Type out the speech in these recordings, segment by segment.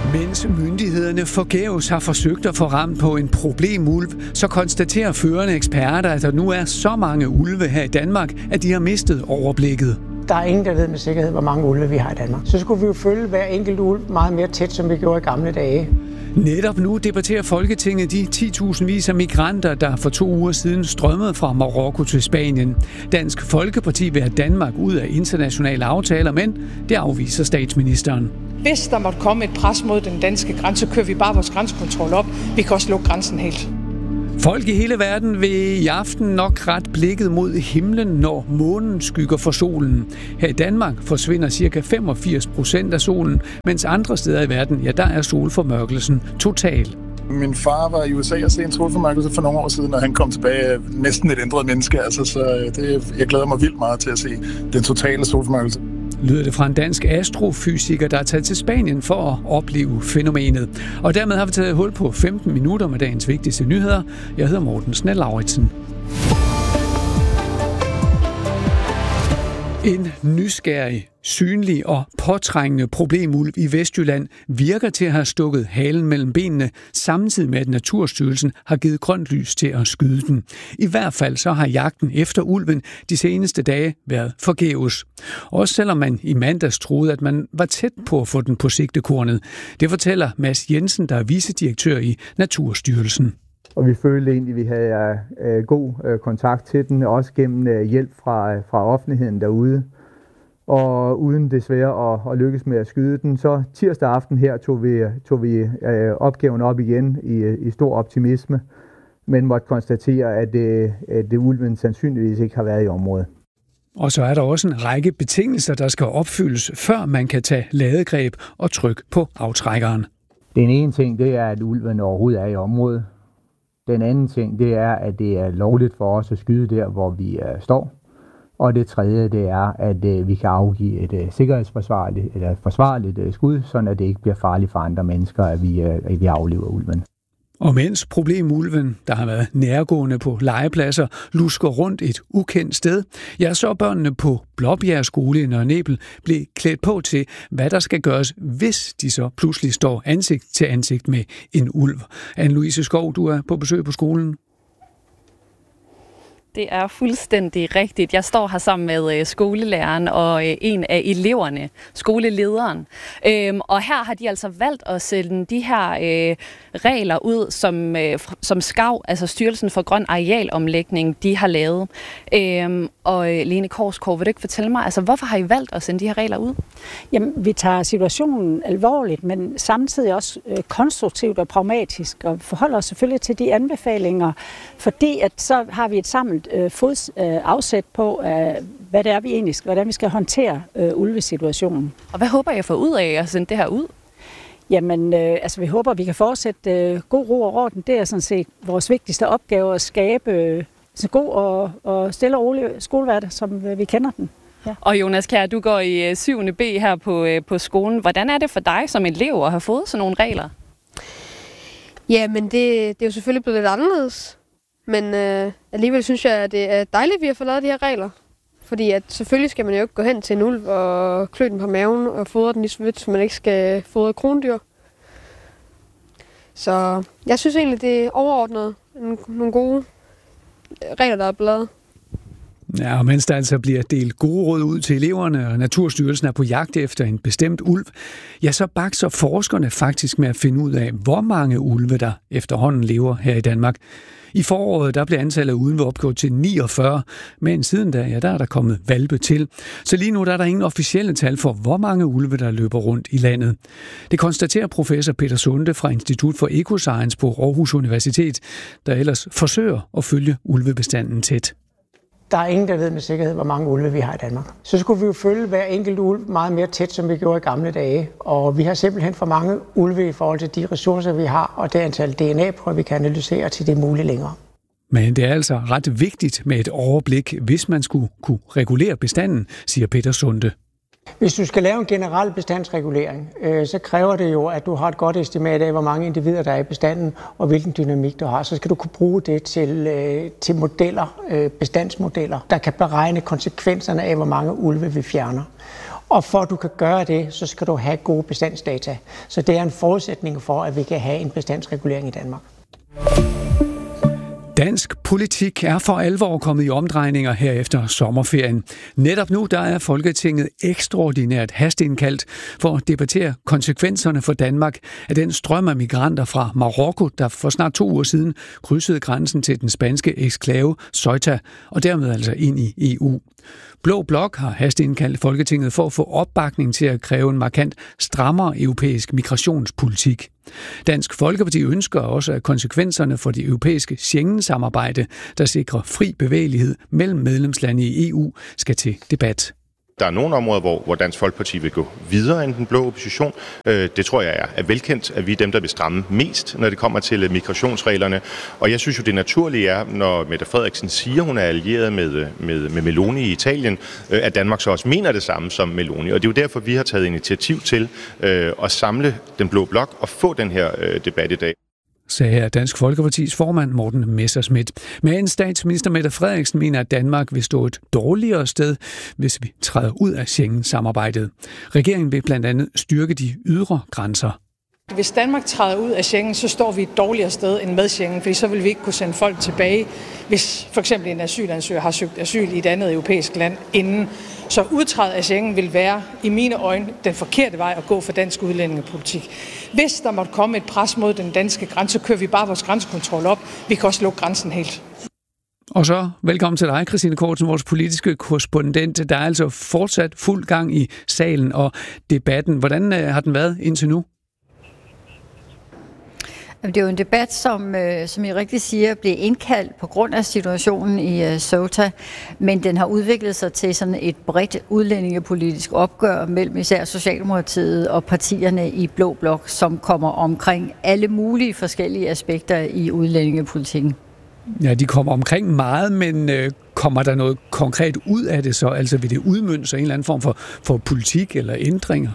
Mens myndighederne forgæves har forsøgt at få ramt på en problemulv, så konstaterer førende eksperter, at der nu er så mange ulve her i Danmark, at de har mistet overblikket. Der er ingen, der ved med sikkerhed, hvor mange ulve vi har i Danmark. Så skulle vi jo følge hver enkelt ulv meget mere tæt, som vi gjorde i gamle dage. Netop nu debatterer Folketinget de 10.000 af migranter, der for 2 uger siden strømmede fra Marokko til Spanien. Dansk Folkeparti vil have Danmark ud af internationale aftaler, men det afviser statsministeren. Hvis der måtte komme et pres mod den danske grænse, så kører vi bare vores grænsekontrol op. Vi kan også lukke grænsen helt. Folk i hele verden vil i aften nok ret blikket mod himlen, når månen skygger for solen. Her i Danmark forsvinder ca. 85% af solen, mens andre steder i verden, ja, der er solformørkelsen total. Min far var i USA og se en solformørkelse for nogle år siden, og han kom tilbage næsten et ændret menneske. Jeg glæder mig vildt meget til at se den totale solformørkelse. Lyder det fra en dansk astrofysiker, der er taget til Spanien for at opleve fænomenet. Og dermed har vi taget hul på 15 minutter med dagens vigtigste nyheder. Jeg hedder Morten Snell-Lauritsen. En nysgerrig, synlig og påtrængende problemulv i Vestjylland virker til at have stukket halen mellem benene, samtidig med at Naturstyrelsen har givet grønt lys til at skyde den. I hvert fald så har jagten efter ulven de seneste dage været forgæves. Også selvom man i mandags troede, at man var tæt på at få den på sigtekornet. Det fortæller Mads Jensen, der er vicedirektør i Naturstyrelsen. Og vi følte egentlig, at vi havde god kontakt til den, også gennem hjælp fra offentligheden derude. Og uden desværre at lykkes med at skyde den, så tirsdag aften her tog vi opgaven op igen i stor optimisme, men måtte konstatere, at ulven sandsynligvis ikke har været i området. Og så er der også en række betingelser, der skal opfyldes, før man kan tage ladegreb og trykke på aftrækkeren. Den ene ting, det er, at ulven overhovedet er i området. Den anden ting, det er, at det er lovligt for os at skyde der, hvor vi står. Og det tredje, det er, at vi kan afgive et sikkerhedsforsvarligt eller forsvarligt skud, så det ikke bliver farligt for andre mennesker, at vi aflever ulven. Og mens problemulven, der har været nærgående på legepladser, lusker rundt et ukendt sted, ja, så børnene på Blåbjerg skole i Nørre Nebel blev klædt på til, hvad der skal gøres, hvis de så pludselig står ansigt til ansigt med en ulv. Anne-Louise Skov, du er på besøg på skolen. Det er fuldstændig rigtigt. Jeg står her sammen med skolelæreren og en af eleverne, skolelederen. Og her har de altså valgt at sende de her regler ud, som SKAV, altså Styrelsen for Grøn Arealomlægning, de har lavet. Og Lene Korsgaard, vil du ikke fortælle mig, altså hvorfor har I valgt at sende de her regler ud? Jamen, vi tager situationen alvorligt, men samtidig også konstruktivt og pragmatisk, og forholder os selvfølgelig til de anbefalinger, fordi at så har vi et samlet afsæt på, hvad det er, hvordan vi skal håndtere ulvesituationen. Og hvad håber jeg får ud af at sende det her ud? Jamen, vi håber, at vi kan fortsætte god ro og orden. Det er sådan set vores vigtigste opgave at skabe god og stille og rolig skolehverdag, som vi kender den. Ja. Og Jonas Kjær, du går i 7. B her på skolen. Hvordan er det for dig som elev at have fået sådan nogle regler? Ja, men det er jo selvfølgelig blevet lidt anderledes. Men alligevel synes jeg, at det er dejligt, at vi har fået lavet de her regler. Fordi at selvfølgelig skal man jo ikke gå hen til en ulv og klø den på maven og fodre den lige så vidt, så man ikke skal fodre krondyr. Så jeg synes egentlig, det er overordnet nogle gode regler, der er blevet lavet. Ja, og mens der altså bliver delt gode råd ud til eleverne, og Naturstyrelsen er på jagt efter en bestemt ulv, ja, så bakser forskerne faktisk med at finde ud af, hvor mange ulve der efterhånden lever her i Danmark. I foråret der blev antallet af ulve opgjort til 49, men siden da, ja, der er der kommet hvalpe til. Så lige nu der er der ingen officielle tal for, hvor mange ulve der løber rundt i landet. Det konstaterer professor Peter Sunde fra Institut for Ecoscience på Aarhus Universitet, der ellers forsøger at følge ulvebestanden tæt. Der er ingen, der ved med sikkerhed, hvor mange ulve vi har i Danmark. Så skulle vi jo følge hver enkelt ulv meget mere tæt, som vi gjorde i gamle dage. Og vi har simpelthen for mange ulve i forhold til de ressourcer, vi har, og det antal DNA-prøver, vi kan analysere til det muligt længere. Men det er altså ret vigtigt med et overblik, hvis man skulle kunne regulere bestanden, siger Peter Sunde. Hvis du skal lave en generel bestandsregulering, så kræver det jo, at du har et godt estimat af, hvor mange individer der er i bestanden, og hvilken dynamik du har. Så skal du kunne bruge det til modeller, bestandsmodeller, der kan beregne konsekvenserne af, hvor mange ulve vi fjerner. Og for at du kan gøre det, så skal du have gode bestandsdata. Så det er en forudsætning for, at vi kan have en bestandsregulering i Danmark. Dansk politik er for alvor kommet i omdrejninger her efter sommerferien. Netop nu der er Folketinget ekstraordinært hasteindkaldt for at debattere konsekvenserne for Danmark af den strøm af migranter fra Marokko, der for snart 2 uger siden krydsede grænsen til den spanske eksklave Ceuta og dermed altså ind i EU. Blå Blok har hasteindkaldt Folketinget for at få opbakning til at kræve en markant strammere europæisk migrationspolitik. Dansk Folkeparti ønsker også, at konsekvenserne for det europæiske Schengen-samarbejde, der sikrer fri bevægelighed mellem medlemslande i EU, skal til debat. Der er nogle områder, hvor Dansk Folkeparti vil gå videre end den blå opposition. Det tror jeg er velkendt, at vi er dem, der vil stramme mest, når det kommer til migrationsreglerne. Og jeg synes jo, det naturlige er, når Mette Frederiksen siger, hun er allieret med Meloni i Italien, at Danmark så også mener det samme som Meloni. Og det er jo derfor, vi har taget initiativ til at samle den blå blok og få den her debat i dag. Sagde her Dansk Folkepartis formand Morten Messerschmidt. Men statsminister Mette Frederiksen mener, at Danmark vil stå et dårligere sted, hvis vi træder ud af Schengen-samarbejdet. Regeringen vil blandt andet styrke de ydre grænser. Hvis Danmark træder ud af Schengen, så står vi et dårligere sted end med Schengen, fordi så vil vi ikke kunne sende folk tilbage, hvis for eksempel en asylansøger har søgt asyl i et andet europæisk land inden. Så udtrædet af Schengen vil være, i mine øjne, den forkerte vej at gå for dansk udlændingepolitik. Hvis der måtte komme et pres mod den danske grænse, så kører vi bare vores grænsekontrol op. Vi kan også lukke grænsen helt. Og så velkommen til dig, Christine Kortsen, vores politiske korrespondent. Der er altså fortsat fuld gang i salen og debatten. Hvordan har den været indtil nu? Det er jo en debat, som I rigtig siger, blev indkaldt på grund af situationen i Ceuta, men den har udviklet sig til sådan et bredt udlændingepolitisk opgør mellem især Socialdemokratiet og partierne i Blå Blok, som kommer omkring alle mulige forskellige aspekter i udlændingepolitikken. Ja, de kommer omkring meget, men kommer der noget konkret ud af det så? Altså vil det udmønte sig en eller anden form for politik eller ændringer?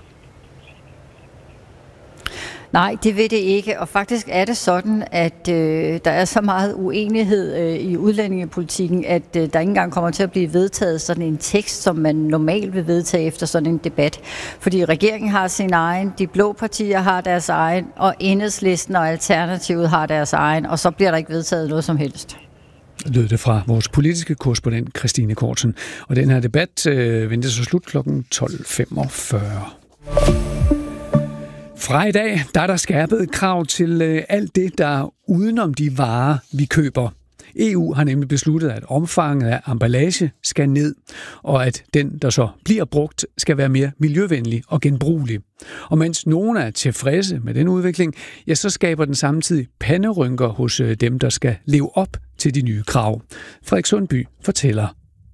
Nej, det vil det ikke, og faktisk er det sådan, at der er så meget uenighed i udlændingepolitikken, at der ikke engang kommer til at blive vedtaget sådan en tekst, som man normalt vil vedtage efter sådan en debat. Fordi regeringen har sin egen, de blå partier har deres egen, og Enhedslisten og Alternativet har deres egen, og så bliver der ikke vedtaget noget som helst. Lød det fra vores politiske korrespondent Christine Kortsen. Og den her debat venter så slut kl. 12.45. Fra i dag, der er der skærpet krav til alt det, der er udenom de varer, vi køber. EU har nemlig besluttet, at omfanget af emballage skal ned, og at den, der så bliver brugt, skal være mere miljøvenlig og genbrugelig. Og mens nogen er tilfredse med den udvikling, ja, så skaber den samtidig panderynker hos dem, der skal leve op til de nye krav. Frederik Sundby fortæller.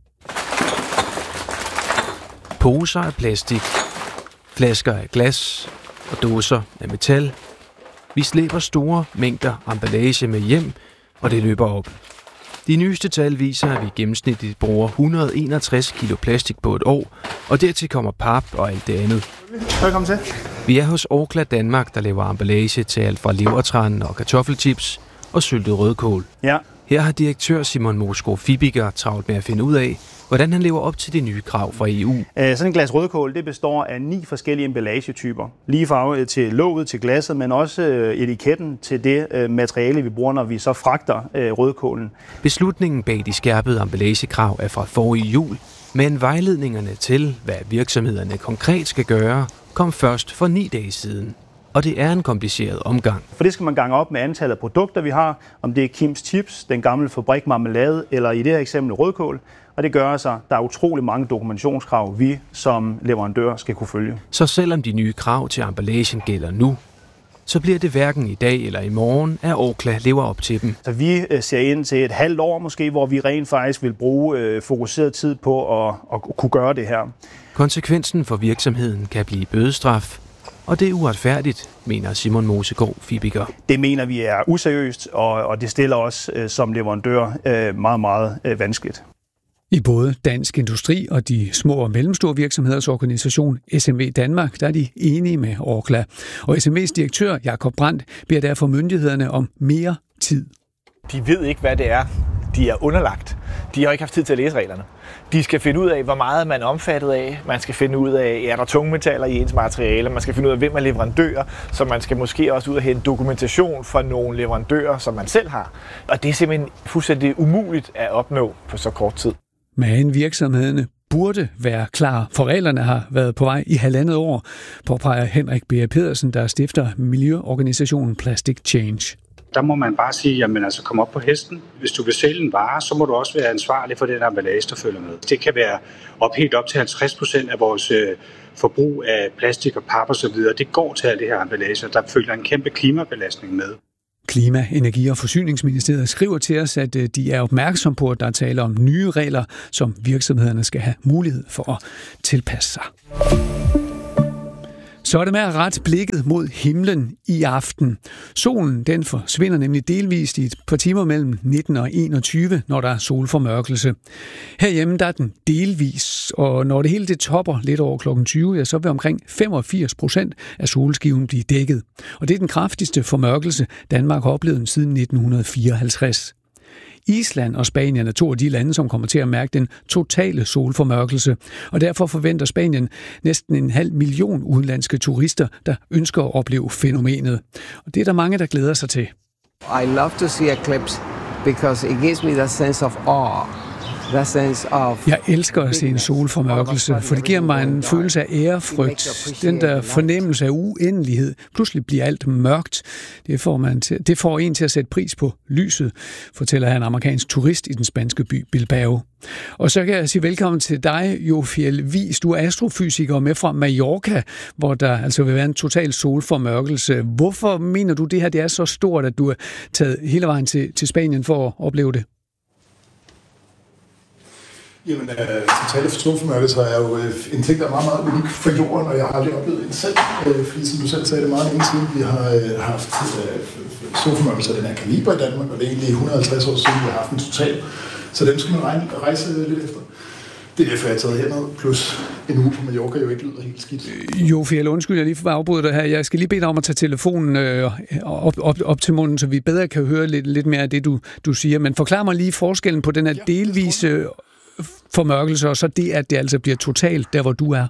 Poser af plastik, flasker af glas og dåser af metal. Vi slæber store mængder emballage med hjem, og det løber op. De nyeste tal viser, at vi gennemsnitligt bruger 161 kilo plastik på et år, og dertil kommer pap og alt det andet. Velkommen til. Vi er hos Orkla Danmark, der laver emballage til alt fra levertran og kartoffelchips og syltet rødkål. Ja. Her har direktør Simon Moskov Fibiger travlt med at finde ud af, hvordan han lever op til de nye krav fra EU. Sådan en glas rødkål, det består af 9 forskellige emballagetyper. Lige farve til låget, til glasset, men også etiketten til det materiale, vi bruger, når vi så fragter rødkålen. Beslutningen bag de skærpede emballagekrav er fra forrige jul, men vejledningerne til, hvad virksomhederne konkret skal gøre, kom først for 9 dage siden. Og det er en kompliceret omgang. For det skal man gange op med antallet af produkter, vi har, om det er Kims Chips, den gamle fabrik marmelade, eller i det her eksempel rødkål. Og det gør så, der er utrolig mange dokumentationskrav, vi som leverandør skal kunne følge. Så selvom de nye krav til emballagen gælder nu, så bliver det hverken i dag eller i morgen, at Orkla lever op til dem. Så vi ser ind til et halvt år måske, hvor vi rent faktisk vil bruge fokuseret tid på at kunne gøre det her. Konsekvensen for virksomheden kan blive bødestraf, og det er uretfærdigt, mener Simon Moskov Fibiger. Det mener vi er useriøst, og det stiller os som leverandør meget, meget vanskeligt. I både Dansk Industri og de små og mellemstore virksomheders organisation SMV Danmark, der er de enige med Orkla. Og SMV's direktør Jakob Brandt beder derfor myndighederne om mere tid. De ved ikke, hvad det er, de er underlagt. De har ikke haft tid til at læse reglerne. De skal finde ud af, hvor meget man er omfattet af. Man skal finde ud af, er der tungmetaller i ens materiale. Man skal finde ud af, hvem er leverandører. Så man skal måske også ud og hente dokumentation fra nogle leverandører, som man selv har. Og det er simpelthen fuldstændig umuligt at opnå på så kort tid. Men virksomhederne burde være klar, for reglerne har været på vej i 1,5 år, påpeger Henrik B. Pedersen, der stifter miljøorganisationen Plastic Change. Der må man bare sige, jamen altså kom op på hesten. Hvis du vil sælge en vare, så må du også være ansvarlig for den emballage, der følger med. Det kan være helt op til 50% af vores forbrug af plastik og pap og så videre. Det går til alt det her emballage, og der følger en kæmpe klimabelastning med. Klima-, Energi- og Forsyningsministeriet skriver til os, at de er opmærksom på, at der taler om nye regler, som virksomhederne skal have mulighed for at tilpasse sig. Så er det med at rette blikket mod himlen i aften. Solen den forsvinder nemlig delvist i et par timer mellem 19 og 21, når der er solformørkelse. Herhjemme der er den delvis, og når det hele det topper lidt over kl. 20, ja, så vil omkring 85% af solskiven blive dækket. Og det er den kraftigste formørkelse, Danmark har oplevet siden 1954. Island og Spanien er 2 af de lande, som kommer til at mærke den totale solformørkelse, og derfor forventer Spanien næsten 500.000 udenlandske turister, der ønsker at opleve fænomenet. Og det er der mange, der glæder sig til. I love to see eclipse because it gives me that sense of awe. Jeg elsker at se en solformørkelse, for det giver mig en følelse af ærefrygt. Den der fornemmelse af uendelighed. Pludselig bliver alt mørkt. Det får en til at sætte pris på lyset, fortæller en amerikansk turist i den spanske by Bilbao. Og så kan jeg sige velkommen til dig, Jofiel Wies. Du er astrofysiker med fra Mallorca, hvor der altså vil være en total solformørkelse. Hvorfor mener du, det her det er så stort, at du er taget hele vejen til Spanien for at opleve det? Jamen, totale solformørkelse er jo en ting, der er meget, meget unik for jorden, og jeg har aldrig oplevet en selv, fordi som du selv sagde, det er meget længe siden, vi har haft solformørkelse af den her kaliber i Danmark, og det er egentlig 150 år siden, vi har haft en total, så den skal man rejse lidt efter. Det er derfor, jeg har taget herned, plus en uge på Mallorca jo ikke lyder helt skidt. Jofiel, undskyld, jeg lige for at afbryde dig her. Jeg skal lige bede dig om at tage telefonen op til munden, så vi bedre kan høre lidt mere af det, du siger. Men forklar mig lige forskellen på den her delvise formørkelse, og så det, at det altså bliver totalt der, hvor du er.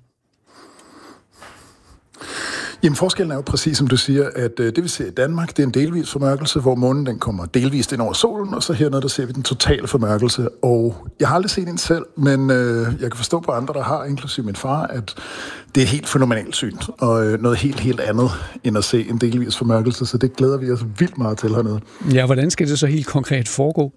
Jamen, forskellen er jo præcis, som du siger, at det vi ser i Danmark, det er en delvis formørkelse, hvor månen den kommer delvist ind over solen, og så hernede, der ser vi den totale formørkelse. Og jeg har aldrig set en selv, men jeg kan forstå på andre, der har, inklusive min far, at det er et helt fænomenalt syn, og noget helt andet, end at se en delvis formørkelse, så det glæder vi os vildt meget til hernede. Ja, hvordan skal det så helt konkret foregå?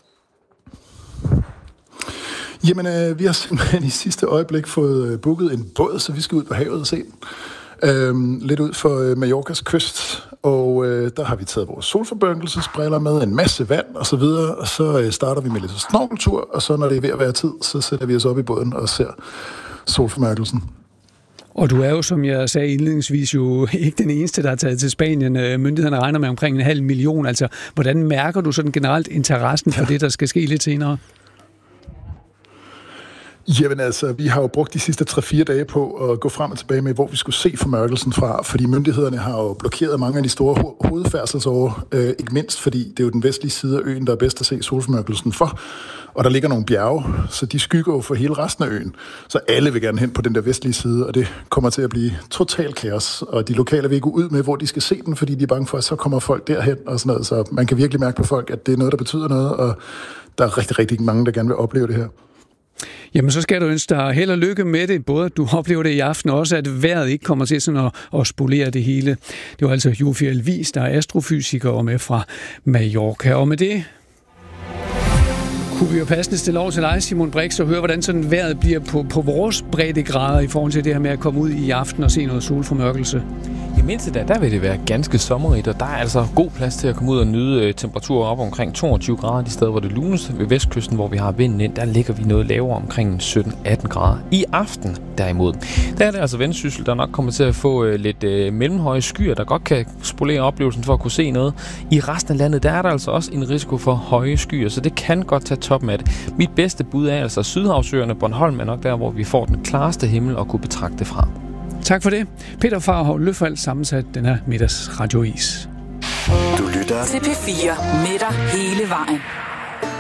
Jamen, vi har simpelthen i sidste øjeblik fået booket en båd, så vi skal ud på havet og se den. Lidt ud for Mallorcas kyst, og der har vi taget vores solforbørkelsesbriller med, en masse vand og så videre, og så starter vi med lidt snorkeltur, og så når det er ved at være tid, så sætter vi os op i båden og ser solformørkelsen. Og du er jo, som jeg sagde indledningsvis, jo ikke den eneste, der er taget til Spanien. Myndighederne regner med omkring 500.000. Altså, hvordan mærker du sådan generelt interessen for det, der skal ske lidt senere? Jamen altså, vi har jo brugt de sidste 3-4 dage på at gå frem og tilbage med, hvor vi skulle se formørkelsen fra, fordi myndighederne har jo blokeret mange af de store hovedfærdselsårer, ikke mindst fordi det er jo den vestlige side af øen, der er bedst at se solformørkelsen for, og der ligger nogle bjerge, så de skygger jo for hele resten af øen, så alle vil gerne hen på den der vestlige side, og det kommer til at blive total kaos, og de lokale vil ikke gå ud med, hvor de skal se den, fordi de er bange for, at så kommer folk derhen og sådan noget, så man kan virkelig mærke på folk, at det er noget, der betyder noget, og der er rigtig, rigtig mange, der gerne vil opleve det her. Jamen, så skal du ønske dig held og lykke med det, både at du oplever det i aften, og også at vejret ikke kommer til sådan at spolere det hele. Det var altså Jofiel Wies, der er astrofysiker og med fra Mallorca. Og med det kunne vi jo passende stille over til dig, Simon Brix, og høre, hvordan sådan vejret bliver på vores breddegrader i forhold til det her med at komme ud i aften og se noget solformørkelse. Jamen indtil der vil det være ganske sommerigt, og der er altså god plads til at komme ud og nyde temperaturer op omkring 22 grader de steder, hvor det lunes. Ved vestkysten, hvor vi har vinden ind, der ligger vi noget lavere omkring 17-18 grader. I aften derimod, der er det altså Vendsyssel, der nok kommer til at få lidt mellemhøje skyer, der godt kan spolere oplevelsen for at kunne se noget. I resten af landet, der er der altså også en risiko for høje skyer, så det kan godt tage toppen af det. Mit bedste bud er altså Sydhavsøerne. Bornholm er nok der, hvor vi får den klareste himmel og kunne betragte fra. Tak for det. Peter Farhov Løfald sammensat den her middags radiois. Du lytter til P4 med dig hele vejen.